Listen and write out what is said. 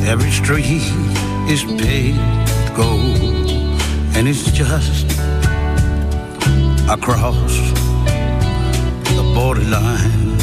Every street is paved gold, and it's just across the borderline.